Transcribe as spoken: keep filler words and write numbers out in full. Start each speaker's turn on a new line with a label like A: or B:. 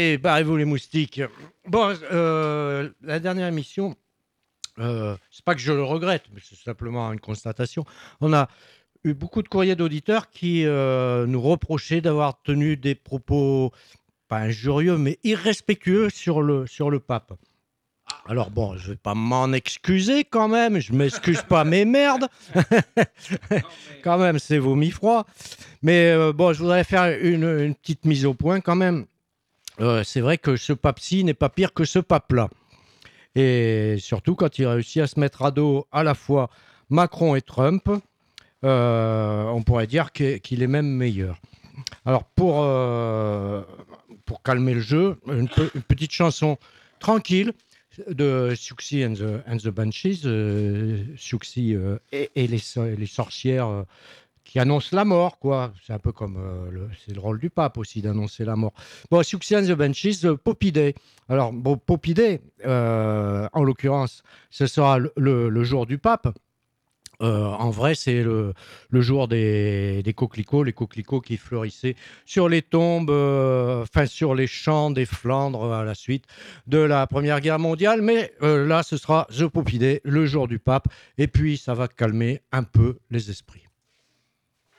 A: Allez, barrez-vous les moustiques. Bon, heu, la dernière émission, heu, c'est pas que je le regrette, mais c'est simplement une constatation. On a eu beaucoup de courriers d'auditeurs qui, heu, nous reprochaient d'avoir tenu des propos, pas injurieux, mais irrespectueux sur le sur le pape. Alors bon, je vais pas m'en excuser quand même, je m'excuse pas mais merde!
B: Non mais
A: Quand même, c'est vomi froid. Mais heu, bon, je voudrais faire une, une petite mise au point quand même. Heu, c'est vrai que ce pape-ci n'est pas pire que ce pape-là. Et surtout quand il réussit à se mettre à dos à la fois Macron et Trump, heu, on pourrait dire que qu'il est même meilleur. Alors pour, heu, pour calmer le jeu, une pe une petite chanson tranquille de Siouxsie and the and the Banshees, heu, Siouxsie, heu, et et les so les sorcières, heu, qui annonce la mort, quoi. C'est un peu comme, heu, le c'est le rôle du pape aussi d'annoncer la mort. Bon, Siouxsie and the Banshees, heu, Poppy Day. Alors bon, Poppy Day, heu, en l'occurrence, ce sera le le le jour du pape. Heu, en vrai, c'est le le jour des des coquelicots, les coquelicots qui fleurissaient sur les tombes, heu, enfin sur les champs des Flandres à la suite de la Première Guerre mondiale. Mais, heu, là, ce sera The Poppy Day, le jour du pape et puis ça va calmer un peu les esprits.